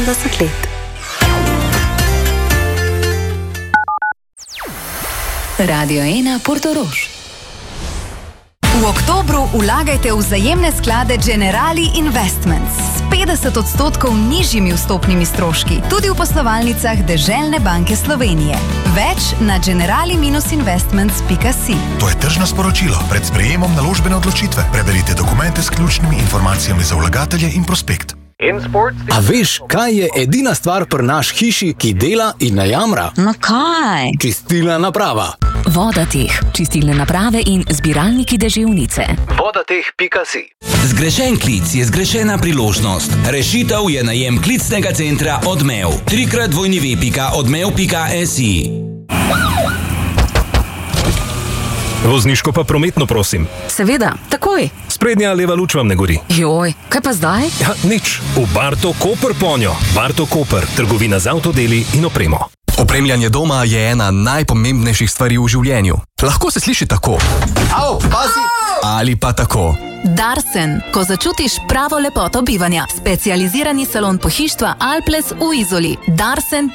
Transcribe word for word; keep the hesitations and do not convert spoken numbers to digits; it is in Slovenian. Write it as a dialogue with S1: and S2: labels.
S1: deset let.
S2: Radio ena Portorož.
S3: V oktobru vlagajte v vzajemne sklade Generali Investments s petdeset odstotkov nižjimi vstopnimi stroški, tudi v poslovalnicah Deželne banke Slovenije. Več na generali investments pika si.
S4: To je tržno sporočilo. Pred sprejemom naložbene odločitve preberite dokumente s ključnimi informacijami za vlagatelje in prospekt.
S5: A veš, kaj je edina stvar pri naš hiši, ki dela in ne jamra?
S1: No kaj?
S5: Čistilna naprava.
S2: Vodateh, čistilne naprave in zbiralniki deževnice.
S5: vodateh pika si.
S6: Zgrešen klic je zgrešena priložnost. Rešitev je najem klicnega centra Odmev. Trikrat dvojni pika odmev pika si.
S7: Vozniško pa prometno, prosim.
S2: Seveda, takoj.
S7: Sprednja leva luč vam ne gori.
S2: Joj, kaj pa zdaj?
S7: Ja, nič. V Barto Koper ponjo. Barto Koper, trgovina z avtodeli in opremo.
S8: Opremljanje doma je ena najpomembnejših stvari v življenju. Lahko se sliši tako.
S5: Au, pazi!
S8: Ali pa tako.
S3: Darsen, ko začutiš pravo lepoto bivanja. Specializirani salon pohištva Alples v Izoli. Darsen